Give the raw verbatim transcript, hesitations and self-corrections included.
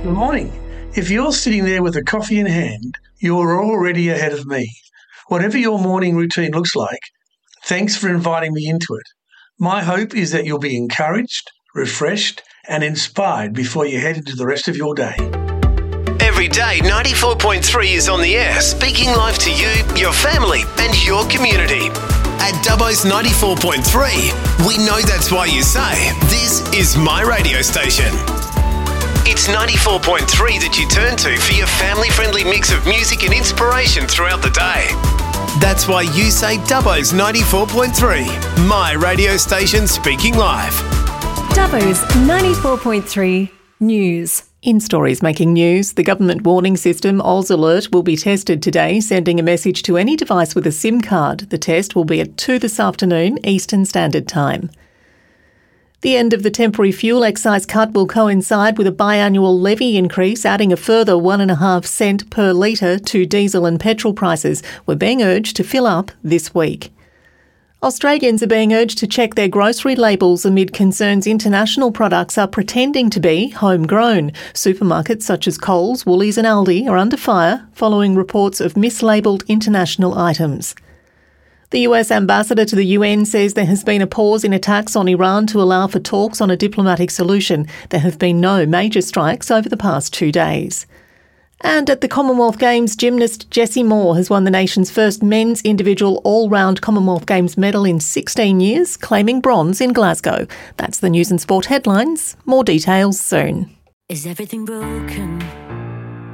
Good morning. If you're sitting there with a coffee in hand, you're already ahead of me. Whatever your morning routine looks like, thanks for inviting me into it. My hope is that you'll be encouraged, refreshed, and inspired before you head into the rest of your day. Every day, ninety-four point three is on the air, speaking live to you, your family, and your community. At Dubbo's ninety-four point three, we know that's why you say, this is my radio station. It's ninety-four point three that you turn to for your family-friendly mix of music and inspiration throughout the day. That's why you say Dubbo's ninety-four point three, my radio station speaking live. Dubbo's ninety-four point three News. In stories making news, the government warning system Oz Alert will be tested today, sending a message to any device with a SIM card. The test will be at two this afternoon, Eastern Standard Time. The end of the temporary fuel excise cut will coincide with a biannual levy increase, adding a further one point five cent per litre to diesel and petrol prices. We're being urged to fill up this week. Australians are being urged to check their grocery labels amid concerns international products are pretending to be homegrown. Supermarkets such as Coles, Woolies and Aldi are under fire following reports of mislabelled international items. The U S ambassador to the U N says there has been a pause in attacks on Iran to allow for talks on a diplomatic solution. There have been no major strikes over the past two days. And at the Commonwealth Games, gymnast Jessie Moore has won the nation's first men's individual all-round Commonwealth Games medal in sixteen years, claiming bronze in Glasgow. That's the news and sport headlines. More details soon. Is everything broken?